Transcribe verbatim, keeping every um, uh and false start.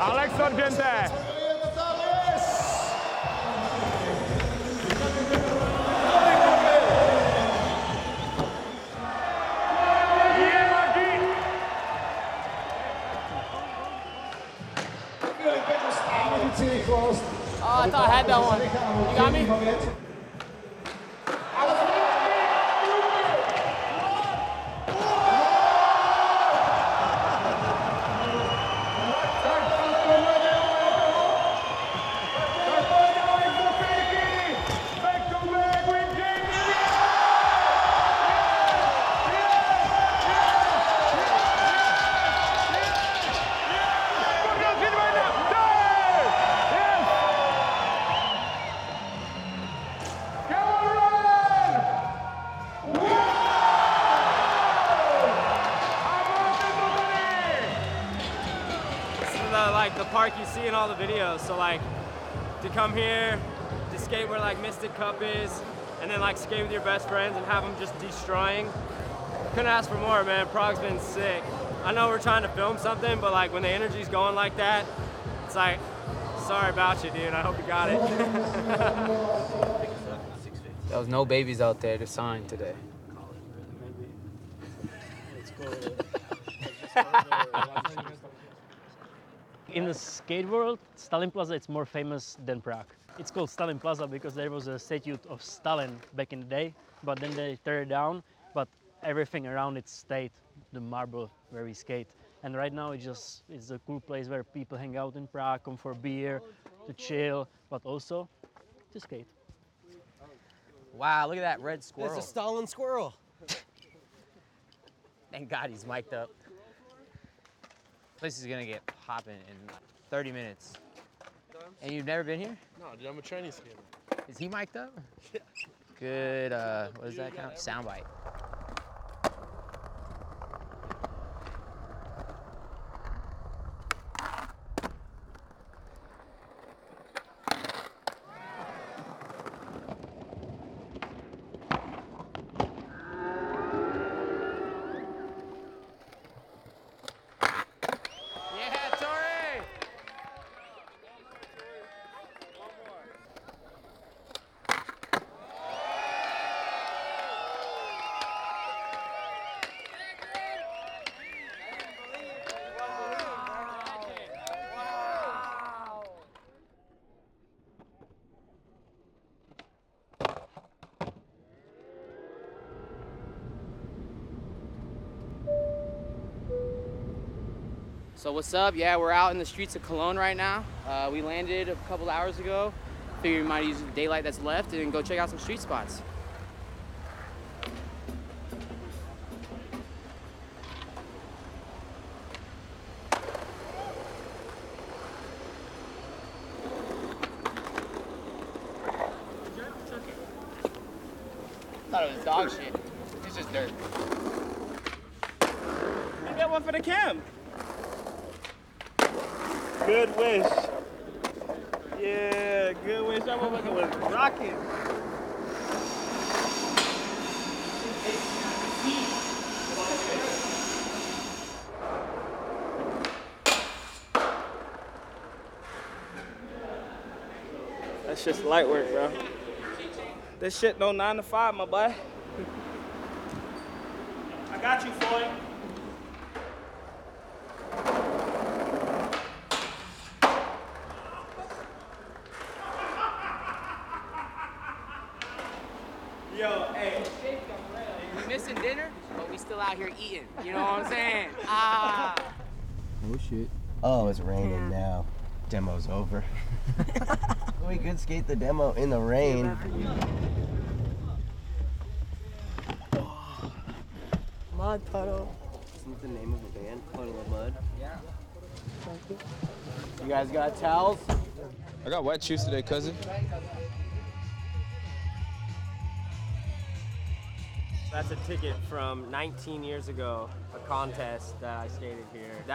Alex Sorgente. Oh, I thought I had that one. You got me? Like the park you see in all the videos, so like to come here to skate where like Mystic Cup is, and then like skate with your best friends and have them just destroying. Couldn't ask for more, man. Prague's been sick. I know we're trying to film something, but like when the energy's going like that, it's like, sorry about you, dude. I hope you got it. There was no babies out there to sign today. In the skate world, Stalin Plaza is more famous than Prague. It's called Stalin Plaza because there was a statue of Stalin back in the day, but then they tore it down, but everything around it stayed, the marble where we skate. And right now it's just, it's a cool place where people hang out in Prague, come for beer, to chill, but also to skate. Wow, look at that red squirrel. That's a Stalin squirrel. Thank God he's mic'd up. This is gonna get popping in thirty minutes. And you've never been here? No, dude, I'm a Chinese skater. Is he mic'd up? Yeah. Good, uh, what does that count? Soundbite. So what's up? Yeah, we're out in the streets of Cologne right now. Uh, we landed a couple hours ago. Figured we might use the daylight that's left and go check out some street spots. Thought it was dog shit. It's just dirt. You got one for the cam. Good wish. Yeah, good wish. That motherfucker was rocking. That's just light work, bro. This shit no nine to five, my boy. I got you, Floyd. Yo, hey. We missing dinner, but we still out here eating. You know what I'm saying? Ah. Oh shit. Oh, it's raining now. Demo's over. We could skate the demo in the rain. Mud Puddle. Isn't the name of the band Puddle of Mud? Yeah. You guys got towels? I got wet shoes today, cousin. That's a ticket from nineteen years ago, a contest that I skated here.